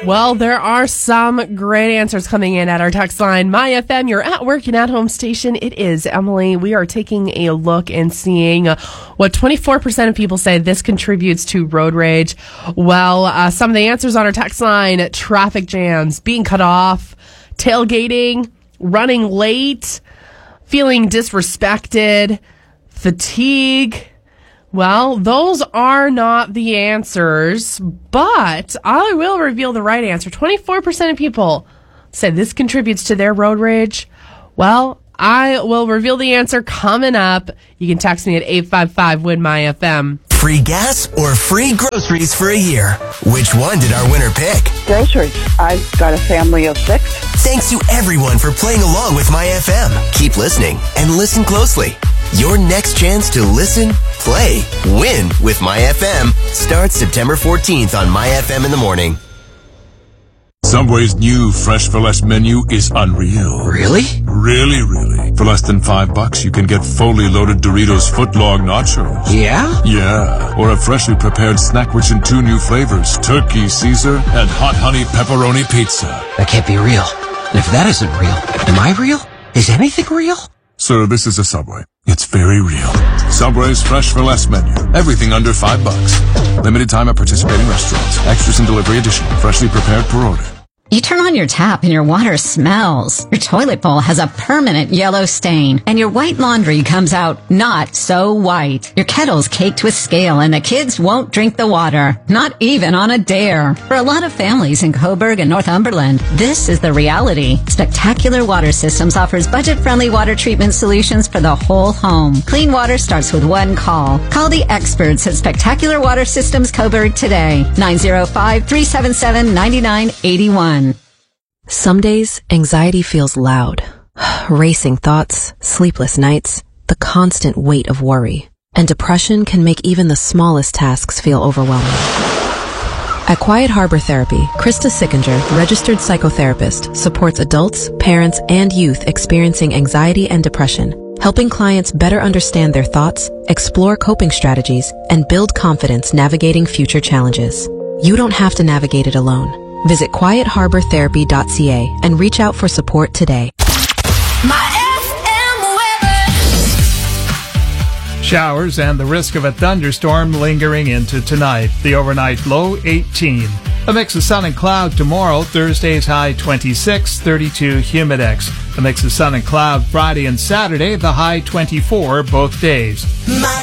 Well, there are some great answers coming in at our text line. My FM, your at work and at home station. It is Emily. We are taking a look and seeing what 24% of people say this contributes to road rage. Well, some of the answers on our text line: traffic jams, being cut off, tailgating, running late, feeling disrespected, fatigue. Well, those are not the answers, but I will reveal the right answer. 24% of people said this contributes to their road rage. Well, I will reveal the answer coming up. You can text me at 855-WIN-MY-FM. Free gas or free groceries for a year? Which one did our winner pick? Groceries. I've got a family of 6. Thanks to everyone for playing along with My FM. Keep listening and listen closely. Your next chance to listen, play, win with My FM starts September 14th on My FM in the morning. Subway's new Fresh for Less menu is unreal. Really? Really. For less than $5, you can get fully loaded Doritos footlong nachos. Yeah? Yeah. Or a freshly prepared snack rich in 2 new flavors, Turkey Caesar and Hot Honey Pepperoni Pizza. That can't be real. And if that isn't real, am I real? Is anything real? Sir, this is a Subway. It's very real. Subway's Fresh for Less menu. Everything under $5. Limited time at participating restaurants. Extras and delivery additional. Freshly prepared per order. You turn on your tap and your water smells. Your toilet bowl has a permanent yellow stain, and your white laundry comes out not so white. Your kettle's caked with scale, and the kids won't drink the water, not even on a dare. For a lot of families in Coburg and Northumberland, this is the reality. Spectacular Water Systems offers budget-friendly water treatment solutions for the whole home. Clean water starts with one call. Call the experts at Spectacular Water Systems Coburg today. 905-377-9981. Some days, anxiety feels loud. Racing thoughts, sleepless nights, the constant weight of worry. And depression can make even the smallest tasks feel overwhelming. At Quiet Harbor Therapy, Krista Sickinger, registered psychotherapist, supports adults, parents, and youth experiencing anxiety and depression, helping clients better understand their thoughts, explore coping strategies, and build confidence navigating future challenges. You don't have to navigate it alone. Visit quietharbortherapy.ca and reach out for support today. Showers and the risk of a thunderstorm lingering into tonight. The overnight low 18. A mix of sun and cloud tomorrow. Thursday's high 26, 32 humidex. A mix of sun and cloud Friday and Saturday. The high 24 both days.